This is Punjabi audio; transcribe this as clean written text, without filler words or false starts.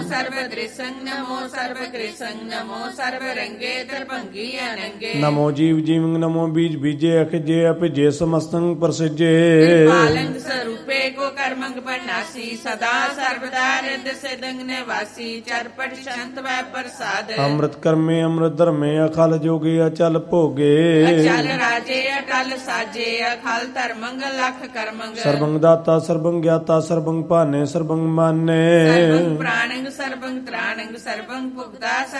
ਸਰਬ ਦ੍ਰਿਸੰਗ ਨਮੋ ਸਰਬ ਕ੍ਰਿਸੰਗ ਨਮੋ ਸਰਬ ਰੰਗੇ ਦਰਭੰਗੀ ਅਨੰਗੇ ਨਮੋ ਜੀਵ ਜੀਵੰਗ ਨਮੋ ਬੀਜ ਬੀਜੇ ਅਖਜੇ ਅਪਜੇ ਸਮਸਤੰ ਪ੍ਰਸਿਜੇ ਪਾਲੰਗ ਸਰੂਪੇ ਕੋ ਕਰਮੰਗ ਬਨਾਸੀ ਸਦਾ ਸਰਬਦਾ ਰਿਦ ਸਿਦੰਗ ਨਿਵਾਸੀ ਚਰਪਟ ਸ਼ੰਤ ਵੈ ਪ੍ਰਸਾਦ ਅੰਮ੍ਰਿਤ ਕਰਮੇ ਅੰਮ੍ਰਿਤ ਧਰਮੇ ਅਖਲ ਜੋਗੇ ਅਚਲ ਭੋਗੇ ਅਚਲ ਰਾਜੇ ਅਟਲ ਸਾਜੇ ਅਖਲ ਧਰਮੰਗ ਲਖ ਕਰਮੰਗ ਸਰਬੰਗ ਦਾਤਾ ਸਰਬੰਗ ਗਿਆਤਾ ਸਰਬੰਗ ਭਾਨੇ ਸਰਬੰਗ ਮਾਨੇ ਸਰਬੰਗ ਪ੍ਰਾਣੰਗ ਸਰਬੰਗ ਤ੍ਰਾਣੰਗ ਸਰਬੰਗ ਭੁਗਤਾ